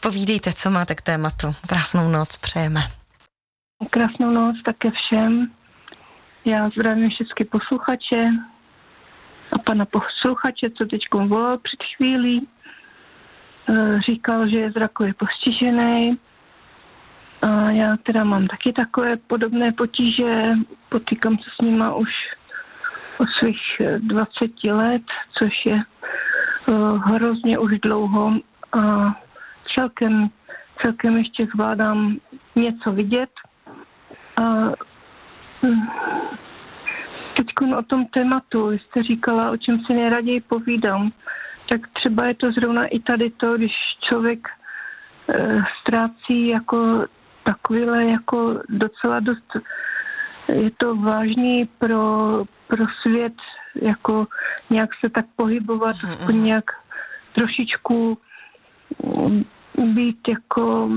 Povídejte, co máte k tématu. Krásnou noc přejeme. Krásnou noc také všem. Já zdravím všechny posluchače a pana posluchače, co teď volal před chvílí. Říkal, že je zrakově postižený. A já teda mám taky takové podobné potíže. Potýkám se s nima už od svých 20 let, což je hrozně už dlouho. A celkem ještě zvládám něco vidět. A teď o tom tématu, jste říkala, o čem si nejraději povídám, tak třeba je to zrovna i tady to, když člověk ztrácí jako takovýhle jako docela dost, je to vážný pro svět, jako nějak se tak pohybovat, nějak trošičku být jako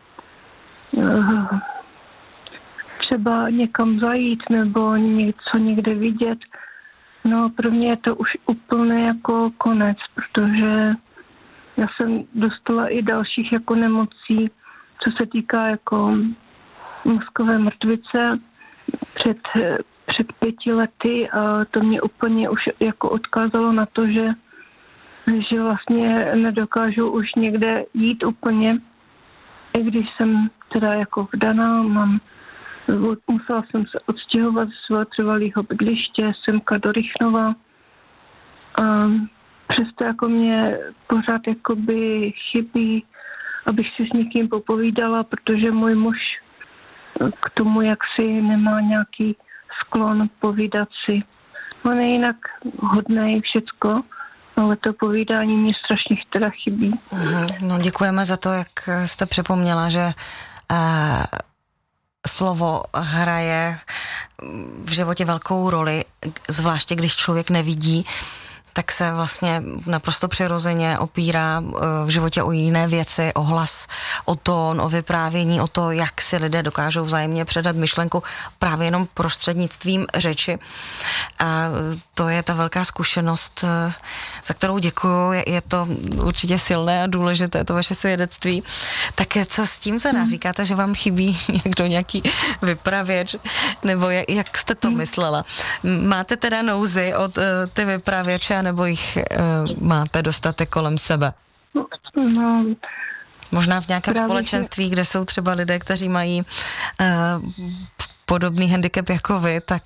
třeba někam zajít nebo něco někde vidět. No pro mě je to už úplně jako konec, protože já jsem dostala i dalších jako nemocí, co se týká jako mozkové mrtvice před 5 lety a to mě úplně už jako odkázalo na to, že vlastně nedokážu už někde jít úplně, i když jsem teda jako vdaná, musela jsem se odstěhovat ze svého trvalého bydliště semka do Rychnova a přesto jako mě pořád jakoby chybí, abych si s někým popovídala, protože můj muž k tomu jaksi nemá nějaký sklon povídat si. On je jinak hodnej všecko, ale to povídání mě strašně teda chybí. No děkujeme za to, jak jste připomněla, že slovo hraje v životě velkou roli, zvláště když člověk nevidí, tak se vlastně naprosto přirozeně opírá v životě o jiné věci, o hlas, o tón, o vyprávění, o to, jak si lidé dokážou vzájemně předat myšlenku právě jenom prostřednictvím řeči. A to je ta velká zkušenost, za kterou děkuju. Je to určitě silné a důležité, to vaše svědectví. Tak co s tím teda? Říkáte, že vám chybí někdo, nějaký vypravěč? Nebo jak jste to myslela? Máte teda nouzi od ty vypravěče, nebo jich máte dostatek kolem sebe? No, možná v nějakém společenství, kde jsou třeba lidé, kteří mají podobný handicap jako vy, tak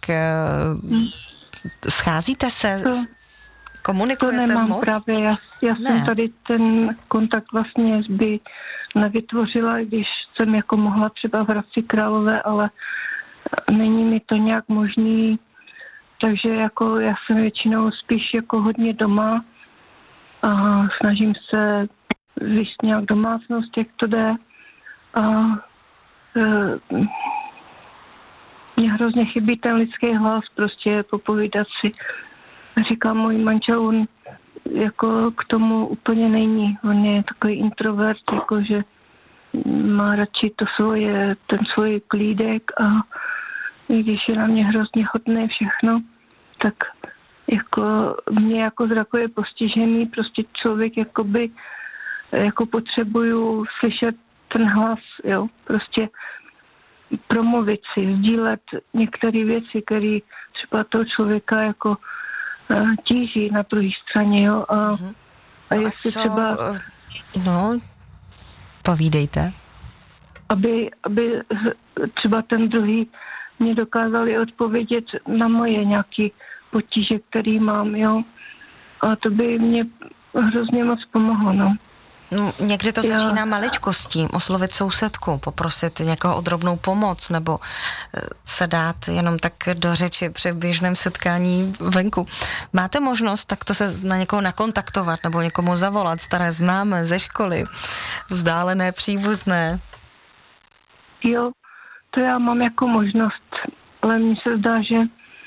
scházíte se, komunikujete moc? To nemám právě, já jsem tady ten kontakt vlastně by nevytvořila, když jsem jako mohla třeba v Hradci Králové, ale není mi to nějak možný. Takže jako já jsem většinou spíš jako hodně doma a snažím se vyjít nějak domácnost, jak to jde. A mě hrozně chybí ten lidský hlas, prostě popovídat si. Říkám, můj manžel, on jako k tomu úplně není. On je takový introvert, jakože má radši ten svůj klídek a i když je na mě hrozně hodné všechno, tak jako mě jako zrakově postižený, prostě člověk jakoby jako potřebuju slyšet ten hlas, jo, prostě promluvit si, sdílet některé věci, které třeba toho člověka jako tíží na druhé straně, jo, a jestli třeba... No, povídejte. Aby třeba ten druhý mě dokázali odpovědět na moje nějaké potíže, které mám, jo. A to by mě hrozně moc pomohlo, no. Někdy to začíná maličkostí, oslovit sousedku, poprosit někoho o drobnou pomoc, nebo se dát jenom tak do řeči při běžném setkání venku. Máte možnost takto se na někoho nakontaktovat, nebo někomu zavolat, staré známé ze školy, vzdálené příbuzné? Jo, to já mám jako možnost, ale mně se zdá, že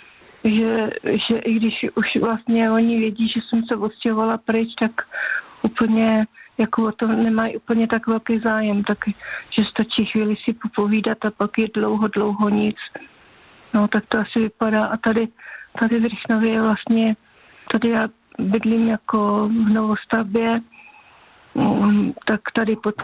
i když už vlastně oni vědí, že jsem se odstěhovala pryč, tak úplně jako o tom nemají úplně tak velký zájem, tak že stačí chvíli si popovídat a pak je dlouho nic. No tak to asi vypadá. A tady v Rychnově je vlastně, tady já bydlím jako v novostavbě, tak tady pod